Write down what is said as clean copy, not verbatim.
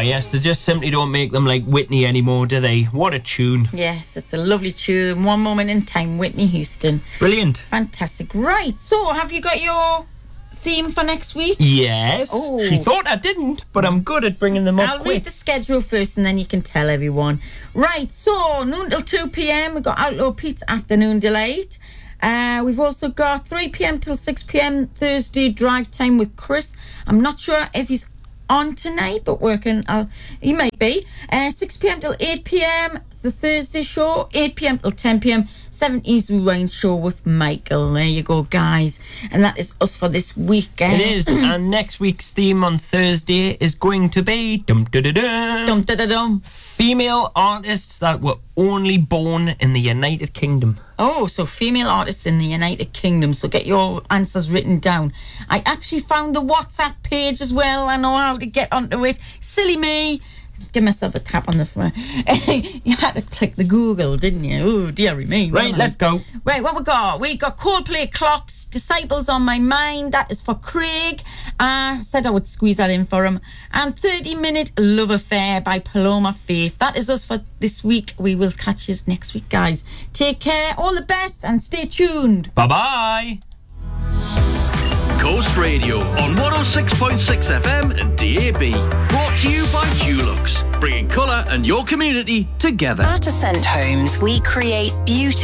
yes, they just simply don't make them like Whitney anymore, do they? What a tune. Yes, it's a lovely tune. One Moment in Time, Whitney Houston. Brilliant. Fantastic. Right, so have you got your theme for next week? Yes. Oh. She thought I didn't, but I'm good at bringing them up I'll quick. read the schedule first and then you can tell everyone. Right, so noon till 2 p.m. we've got Outlaw Pete's Afternoon Delight. We've also got 3 p.m. till 6 p.m. Thursday Drive Time with Chris. I'm not sure if he's on tonight, but working. He might be. 6 p.m. till 8 p.m. the Thursday show. 8 p.m. till 10 p.m. 70s Rain show with Michael. There you go, guys. And that is us for this weekend. It is. And next week's theme on Thursday is going to be Dum-da-da-dum. female artists that were only born in the United Kingdom. Oh, so female artists in the United Kingdom. So get your answers written down. I actually found the WhatsApp page as well. I know how to get onto it. Silly me. Give myself a tap on the front. You had to click the Google, didn't you? Oh, dearie me. Right, let's go. Right, what we got? We got Coldplay Clocks, Disciples on My Mind. That is for Craig. Said I would squeeze that in for him. And 30-Minute Love Affair by Paloma Faith. That is us for this week. We will catch you next week, guys. Take care, all the best, and stay tuned. Bye-bye. Coast Radio on 106.6 FM and DAB. Brought to you by Dulux, bringing colour and your community together. At Ascent Homes, we create beauty